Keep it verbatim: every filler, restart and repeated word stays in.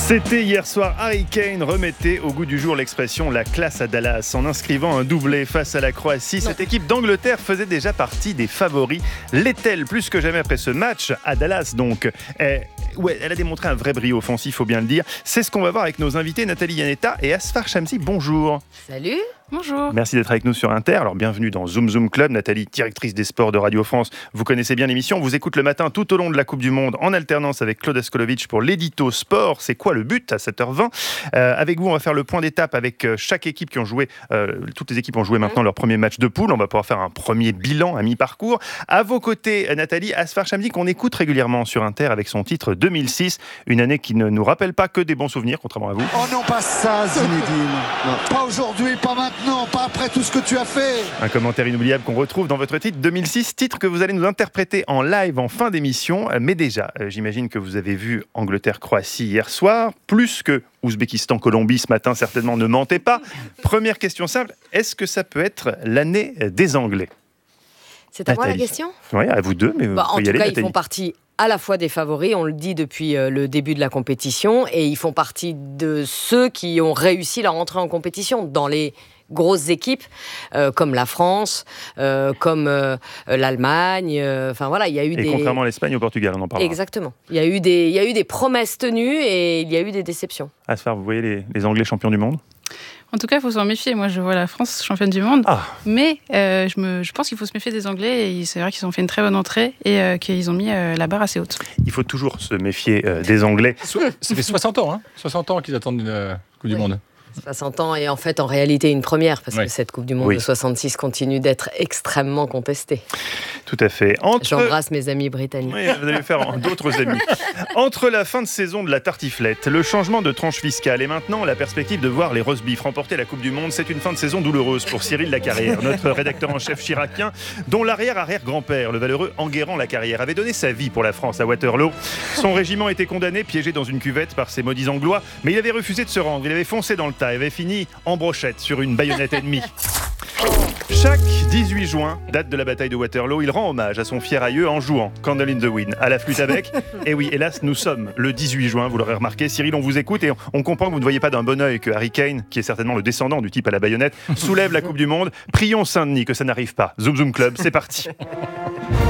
C'était hier soir, Harry Kane remettait au goût du jour l'expression « la classe à Dallas » en inscrivant un doublé face à la Croatie. Cette équipe d'Angleterre faisait déjà partie des favoris. L'est-elle plus que jamais après ce match à Dallas donc eh, ouais, elle a démontré un vrai brio offensif, il faut bien le dire. C'est ce qu'on va voir avec nos invités Nathalie Yanetta et Asfar Shamsi. Bonjour. Salut. Bonjour. Merci d'être avec nous sur Inter. Alors bienvenue dans Zoom Zoom Club. Nathalie, directrice des sports de Radio France. Vous connaissez bien l'émission. On vous écoute le matin tout au long de la Coupe du Monde en alternance avec Claude Askolovitch pour l'édito sport. C'est quoi le but à sept heures vingt euh, Avec vous, on va faire le point d'étape avec chaque équipe qui ont joué. Euh, toutes les équipes ont joué maintenant leur premier match de poule. On va pouvoir faire un premier bilan à mi-parcours. À vos côtés, Nathalie, Asfar Shamsi, qu'on écoute régulièrement sur Inter avec son titre deux mille six. Une année qui ne nous rappelle pas que des bons souvenirs, contrairement à vous. Oh non, pas ça, Zinedine. Pas aujourd'hui, pas maintenant. Non, pas après tout ce que tu as fait. Un commentaire inoubliable qu'on retrouve dans votre titre deux mille six, titre que vous allez nous interpréter en live en fin d'émission. Mais déjà, euh, j'imagine que vous avez vu Angleterre-Croatie hier soir, plus que Ouzbékistan-Colombie ce matin, certainement, ne mentez pas. Première question simple, est-ce que ça peut être l'année des Anglais ? C'est à moi la question ? Oui, à vous deux, mais bah, vous en pouvez y tout aller, cas, Nathalie. Ils font partie à la fois des favoris, on le dit depuis le début de la compétition, et ils font partie de ceux qui ont réussi leur entrée en compétition dans les grosses équipes euh, comme la France, euh, comme euh, l'Allemagne. Enfin euh, voilà, il y a eu et des. Et contrairement à l'Espagne et au Portugal, on en parlera. Exactement. Il y a eu des, il y a eu des promesses tenues et il y a eu des déceptions. Asfar, vous voyez les, les Anglais champions du monde ? En tout cas, il faut s'en méfier. Moi, je vois la France championne du monde. Ah. Mais euh, je, me, je pense qu'il faut se méfier des Anglais. Et c'est vrai qu'ils ont fait une très bonne entrée et euh, qu'ils ont mis euh, la barre assez haute. Il faut toujours se méfier euh, des Anglais. So- ça fait soixante ans, hein soixante ans qu'ils attendent une euh, Coupe du oui. Monde. soixante ans et en fait, en réalité, une première, parce oui. que cette Coupe du Monde oui. de soixante-six continue d'être extrêmement contestée. Tout à fait. Entre... J'embrasse mes amis britanniques. Oui, vous allez faire d'autres amis. Entre la fin de saison de la tartiflette, le changement de tranche fiscale et maintenant la perspective de voir les roast beef remporter la Coupe du Monde, c'est une fin de saison douloureuse pour Cyril Lacarrière, notre rédacteur en chef chiracien, dont l'arrière-arrière-grand-père, le valeureux Enguerrand Lacarrière, avait donné sa vie pour la France à Waterloo. Son régiment était condamné, piégé dans une cuvette par ses maudits anglois, mais il avait refusé de se rendre, il avait foncé dans le tas, il avait fini en brochette sur une baïonnette ennemie. Chaque dix-huit juin, date de la bataille de Waterloo, il rend hommage à son fier aïeux en jouant Candle in the Wind à la flûte à bec. Et oui, hélas, nous sommes le dix-huit juin, vous l'aurez remarqué. Cyril, on vous écoute et on comprend que vous ne voyez pas d'un bon œil que Harry Kane, qui est certainement le descendant du type à la baïonnette, soulève la Coupe du Monde. Prions Saint-Denis que ça n'arrive pas. Zoom Zoom Club, c'est parti.